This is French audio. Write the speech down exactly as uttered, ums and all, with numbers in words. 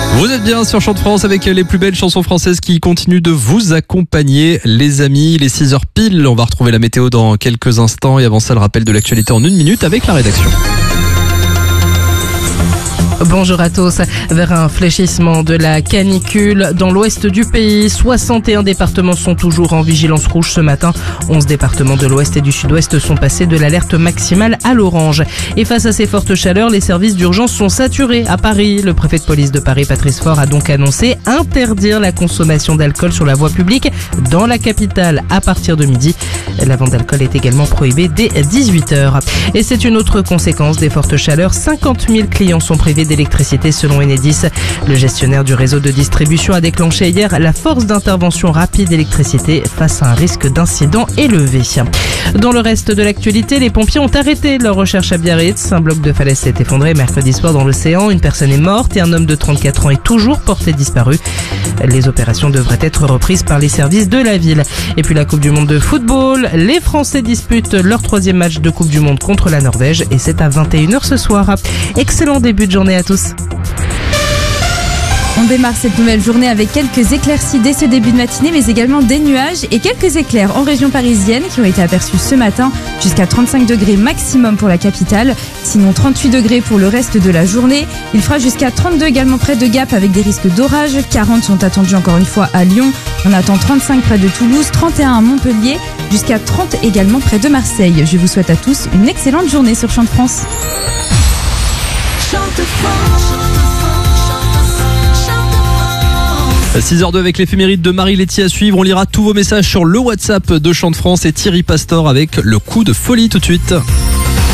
Vous êtes bien sur Chant de France avec les plus belles chansons françaises qui continuent de vous accompagner, les amis. Les six heures pile, on va retrouver la météo dans quelques instants et avant ça le rappel de l'actualité en une minute avec la rédaction. Bonjour à tous. Vers un fléchissement de la canicule dans l'ouest du pays, soixante et un départements sont toujours en vigilance rouge ce matin. onze départements de l'ouest et du sud-ouest sont passés de l'alerte maximale à l'orange. Et face à ces fortes chaleurs, les services d'urgence sont saturés à Paris. Le préfet de police de Paris, Patrice Faure, a donc annoncé interdire la consommation d'alcool sur la voie publique dans la capitale à partir de midi. La vente d'alcool est également prohibée dès dix-huit heures. Et c'est une autre conséquence des fortes chaleurs. cinquante mille clients sont privés d'électricité selon Enedis. Le gestionnaire du réseau de distribution a déclenché hier la force d'intervention rapide électricité face à un risque d'incident élevé. Dans le reste de l'actualité, les pompiers ont arrêté leur recherche à Biarritz. Un bloc de falaise s'est effondré mercredi soir dans l'océan. Une personne est morte et un homme de trente-quatre ans est toujours porté disparu. Les opérations devraient être reprises par les services de la ville. Et puis la Coupe du Monde de football. Les Français disputent leur troisième match de Coupe du Monde contre la Norvège et c'est à vingt et une heures ce soir. Excellent début de journée à tous. On démarre cette nouvelle journée avec quelques éclaircies dès ce début de matinée, mais également des nuages et quelques éclairs en région parisienne qui ont été aperçus ce matin, jusqu'à trente-cinq degrés maximum pour la capitale, sinon trente-huit degrés pour le reste de la journée. Il fera jusqu'à trente-deux également près de Gap avec des risques d'orage, quarante sont attendus encore une fois à Lyon, on attend trente-cinq près de Toulouse, trente et un à Montpellier, jusqu'à trente également près de Marseille. Je vous souhaite à tous une excellente journée sur Chant de France. six heures deux avec l'éphéméride de Marie-Laetitia à suivre. On lira tous vos messages sur le WhatsApp de Chant de France et Thierry Pastor avec le coup de folie tout de suite.